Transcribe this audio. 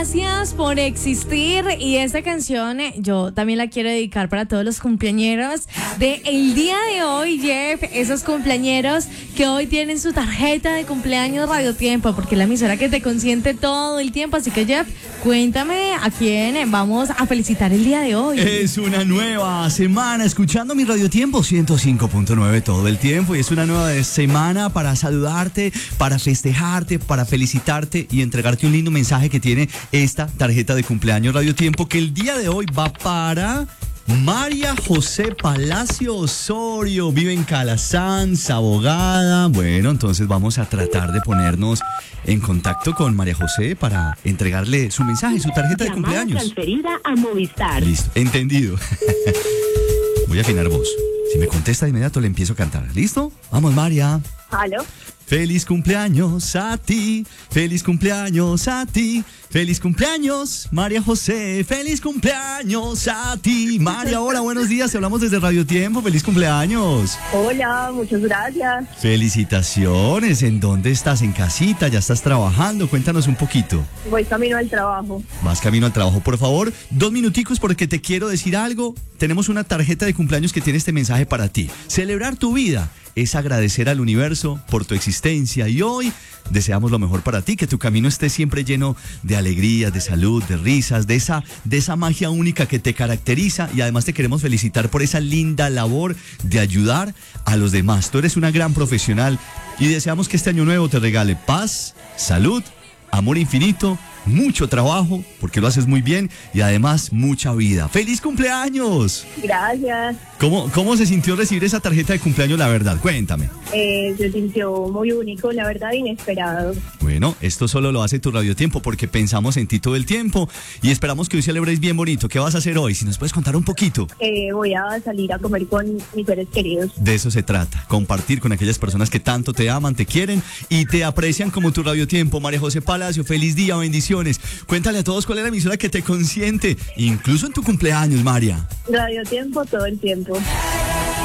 Gracias por existir, y esta canción yo también la quiero dedicar para todos los cumpleañeros del día de hoy, Jeff, esos cumpleañeros que hoy tienen su tarjeta de cumpleaños Radio Tiempo, porque es la emisora que te consiente todo el tiempo. Así que, Jeff, cuéntame a quién vamos a felicitar el día de hoy. Es una nueva semana escuchando mi Radio Tiempo 105.9 todo el tiempo, y es una nueva semana para saludarte, para festejarte, para felicitarte y entregarte un lindo mensaje que tiene esta tarjeta de cumpleaños Radio Tiempo, que el día de hoy va para María José Palacio Osorio. Vive en Calasanz, abogada. Bueno, entonces vamos a tratar de ponernos en contacto con María José para entregarle su mensaje, su tarjeta de cumpleaños. Transferida a Movistar. Listo, entendido. Voy a afinar voz. Si me contesta de inmediato le empiezo a cantar. ¿Listo? Vamos, María. ¿Aló? Feliz cumpleaños a ti, feliz cumpleaños a ti, feliz cumpleaños, María José, feliz cumpleaños a ti. María, hola, buenos días, te hablamos desde Radio Tiempo, feliz cumpleaños. Hola, muchas gracias. Felicitaciones, ¿en dónde estás? ¿En casita? ¿Ya estás trabajando? Cuéntanos un poquito. Voy camino al trabajo. Vas camino al trabajo, por favor, 2 minuticos porque te quiero decir algo. Tenemos una tarjeta de cumpleaños que tiene este mensaje para ti. Celebrar tu vida es agradecer al universo por tu existencia, y hoy deseamos lo mejor para ti, que tu camino esté siempre lleno de alegrías, de salud, de risas, de esa magia única que te caracteriza, y además te queremos felicitar por esa linda labor de ayudar a los demás. Tú eres una gran profesional y deseamos que este año nuevo te regale paz, salud, amor infinito, mucho trabajo, porque lo haces muy bien, y además mucha vida. ¡Feliz cumpleaños! Gracias. ¿Cómo se sintió recibir esa tarjeta de cumpleaños, la verdad? Cuéntame. Se sintió muy único, la verdad, inesperado. Bueno, esto solo lo hace tu Radio Tiempo porque pensamos en ti todo el tiempo y esperamos que hoy celebréis bien bonito. ¿Qué vas a hacer hoy? Si nos puedes contar un poquito. Voy a salir a comer con mis seres queridos. De eso se trata, compartir con aquellas personas que tanto te aman, te quieren y te aprecian como tu Radio Tiempo. María José Palacio, feliz día, bendiciones. Cuéntale a todos cuál es la emisora que te consiente, incluso en tu cumpleaños, María. Radio Tiempo todo el tiempo.